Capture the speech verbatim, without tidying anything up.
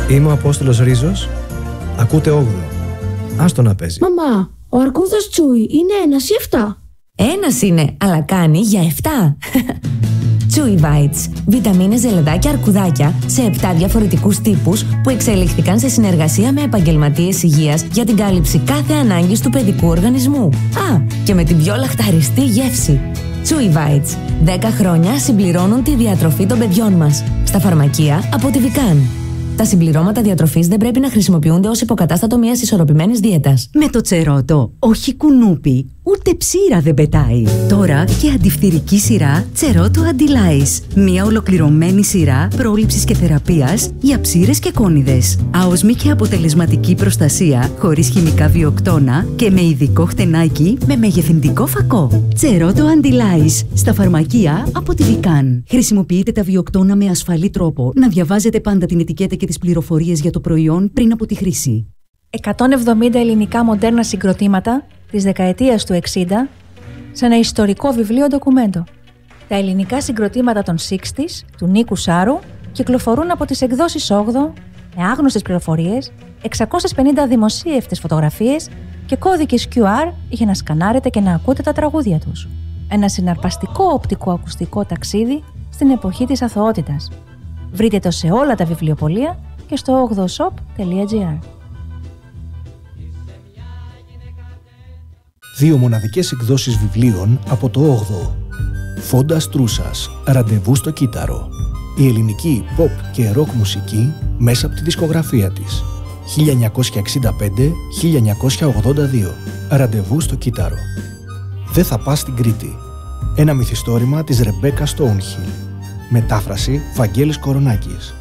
Είμαι ο Απόστολος Ρίζος. Ακούτε όγδοο. Άστο να παίζει. Μαμά, ο αρκούδας Τσούι είναι ένας ή εφτά? Ένας είναι, αλλά κάνει για εφτά. Chewy Bites. Βιταμίνες, ζελεδάκια, αρκουδάκια σε επτά διαφορετικούς τύπους που εξελίχθηκαν σε συνεργασία με επαγγελματίες υγείας για την κάλυψη κάθε ανάγκης του παιδικού οργανισμού. Α, και με την πιο λαχταριστή γεύση. Chewy Bites. δέκα χρόνια συμπληρώνουν τη διατροφή των παιδιών μας. Στα φαρμακεία από τη Vican. Τα συμπληρώματα διατροφής δεν πρέπει να χρησιμοποιούνται ως υποκατάστατο μιας ισορροπημένης δίαιτας. Με το Τσερότο, όχι κουνούπι, ούτε ψήρα δεν πετάει. Τώρα και αντιφθυρική σειρά Τσερότο Αντιλάις. Μια ολοκληρωμένη σειρά πρόληψης και θεραπείας για ψήρες και κόνιδες. Άοσμη και αποτελεσματική προστασία, χωρίς χημικά βιοκτώνα και με ειδικό χτενάκι με μεγεθυντικό φακό. Τσερότο Αντιλάις. Στα φαρμακεία από τη Vican. Χρησιμοποιείτε τα βιοκτώνα με ασφαλή τρόπο. Να διαβάζετε πάντα την ετικέτα και τις πληροφορίες για το προϊόν πριν από τη χρήση. εκατόν εβδομήντα ελληνικά μοντέρνα συγκροτήματα της δεκαετίας του εξήντα σε ένα ιστορικό βιβλίο ντοκουμέντο. Τα ελληνικά συγκροτήματα των εξήντα του Νίκου Σάρου κυκλοφορούν από τις εκδόσεις όγδοο με άγνωστες πληροφορίες, εξακόσιες πενήντα δημοσίευτες φωτογραφίες και κώδικες κιου αρ για να σκανάρετε και να ακούτε τα τραγούδια τους. Ένα συναρπαστικό οπτικό-ακουστικό ταξίδι στην εποχή της αθωότητας. Βρείτε το σε όλα τα βιβλιοπωλεία και στο όγδοο shop τελεία τζι άρ. Δύο μοναδικές εκδόσεις βιβλίων από το όγδοο. Φόντα Τρούσας, Ραντεβού στο Κύτταρο. Η ελληνική pop και rock μουσική μέσα από τη δισκογραφία της. χίλια εννιακόσια εξήντα πέντε με χίλια εννιακόσια ογδόντα δύο. Ραντεβού στο Κύτταρο. Δεν θα πας στην Κρήτη. Ένα μυθιστόρημα της Ρεμπέκα Στόουνχιλ. Μετάφραση Βαγγέλης Κορονάκης.